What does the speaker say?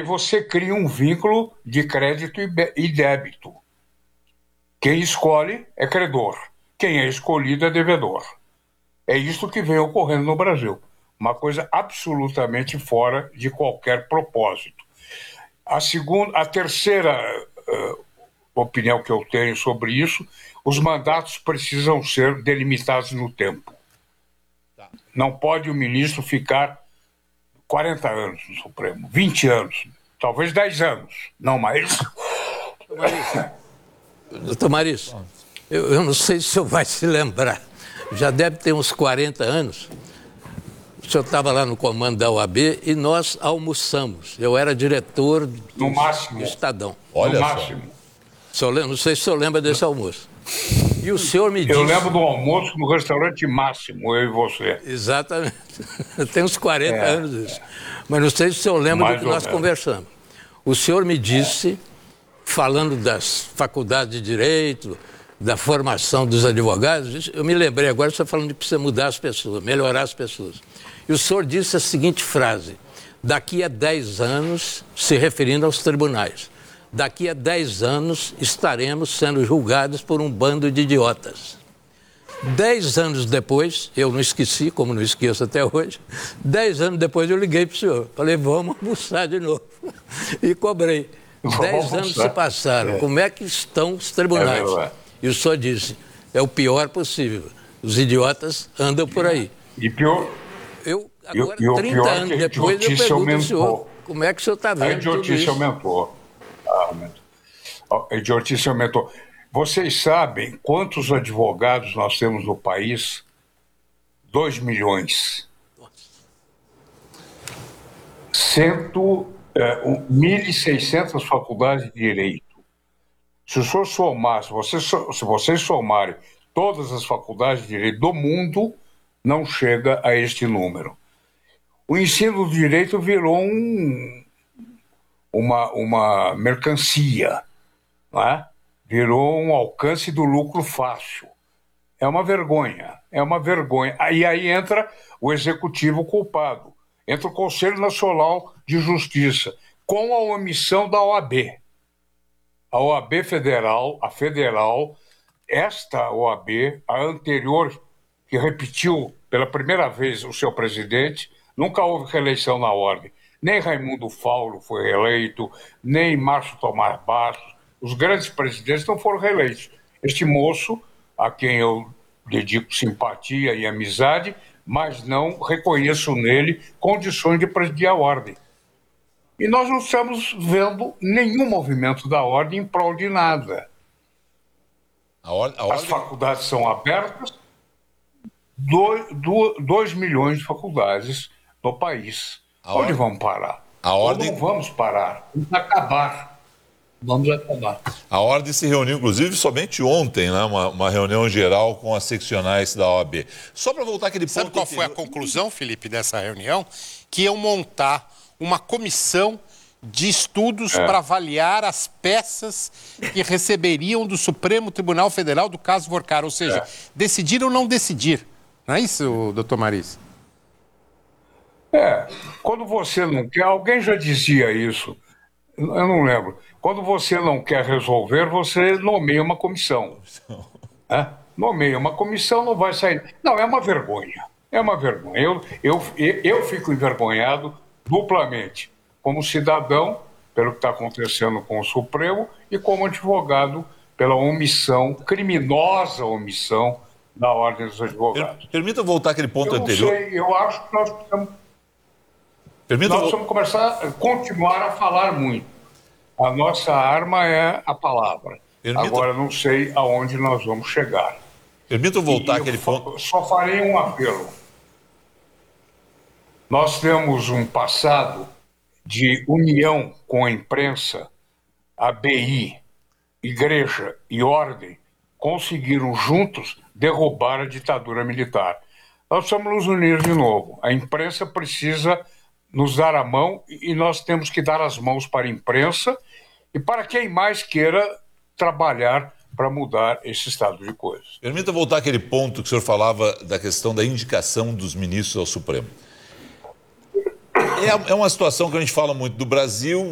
você cria um vínculo de crédito e débito. Quem escolhe é credor, quem é escolhido é devedor. É isso que vem ocorrendo no Brasil. Uma coisa absolutamente fora de qualquer propósito. A terceira opinião que eu tenho sobre isso, os mandatos precisam ser delimitados no tempo. Não pode o ministro ficar 40 anos no Supremo, 20 anos, talvez 10 anos, não mais. Doutor Maris, eu não sei se o senhor vai se lembrar, já deve ter uns 40 anos, o senhor estava lá no comando da OAB e nós almoçamos. Eu era diretor do Estadão. Olha, no máximo. Não sei se o senhor lembra desse almoço. E o senhor me disse... Eu lembro do almoço no restaurante Máximo, eu e você. Exatamente. Tem uns 40 anos isso. Mas não sei se o senhor lembra do que nós conversamos. O senhor me disse, falando das faculdades de Direito, da formação dos advogados, eu me lembrei agora, você falando de precisa mudar as pessoas, melhorar as pessoas. E o senhor disse a seguinte frase: daqui a 10 anos, se referindo aos tribunais, daqui a 10 anos estaremos sendo julgados por um bando de idiotas. 10 anos depois, eu não esqueci, como não esqueço até hoje, 10 anos depois eu liguei para o senhor, falei, vamos almoçar de novo. E cobrei. 10 anos se passaram, como é que estão os tribunais? E o senhor disse, é o pior possível, os idiotas andam por aí. E pior... Agora, 30 anos depois, eu pergunto ao senhor, como é que o senhor está vendo tudo isso? A idiotice aumentou. A idiotice aumentou. Vocês sabem quantos advogados nós temos no país? 2 milhões. 1.600 faculdades de Direito. Se o senhor somar, se vocês somarem todas as faculdades de Direito do mundo, não chega a este número. O ensino do direito virou uma mercancia, não é? Virou um alcance do lucro fácil. É uma vergonha, é uma vergonha. Aí entra o executivo culpado, entra o Conselho Nacional de Justiça, com a omissão da OAB. A OAB federal, esta OAB, a anterior, que repetiu pela primeira vez o seu presidente, nunca houve reeleição na ordem. Nem Raimundo Fauro foi reeleito, nem Márcio Tomás Bastos. Os grandes presidentes não foram reeleitos. Este moço, a quem eu dedico simpatia e amizade, mas não reconheço nele condições de presidir a ordem. E nós não estamos vendo nenhum movimento da ordem em prol de nada. As faculdades são abertas, 2 milhões de faculdades no país. Onde vamos parar? Não vamos parar. Vamos acabar. A ordem se reuniu, inclusive, somente ontem, né? Uma reunião geral com as seccionais da OAB. Só para voltar aquele ponto... Sabe qual foi a conclusão, Felipe, dessa reunião? Que iam montar uma comissão de estudos para avaliar as peças que receberiam do Supremo Tribunal Federal do caso Vorcar. Ou seja, decidir ou não decidir. Não é isso, doutor Maris? Quando você não quer... Alguém já dizia isso. Eu não lembro. Quando você não quer resolver, você nomeia uma comissão. Nomeia uma comissão, não vai sair... Não, é uma vergonha. É uma vergonha. Eu fico envergonhado duplamente. Como cidadão, pelo que está acontecendo com o Supremo, e como advogado, pela omissão, criminosa omissão, da Ordem dos Advogados. Permita voltar àquele ponto anterior. Eu não sei, eu acho que nós precisamos continuar a falar muito. A nossa arma é a palavra. Agora, não sei aonde nós vamos chegar. Permita voltar àquele ponto. Só farei um apelo. Nós temos um passado de união com a imprensa, a BI, Igreja e Ordem, conseguiram juntos derrubar a ditadura militar. Nós precisamos nos unir de novo. A imprensa precisa nos dar a mão e nós temos que dar as mãos para a imprensa e para quem mais queira trabalhar para mudar esse estado de coisas. Permita voltar àquele ponto que o senhor falava da questão da indicação dos ministros ao Supremo. É uma situação que a gente fala muito do Brasil,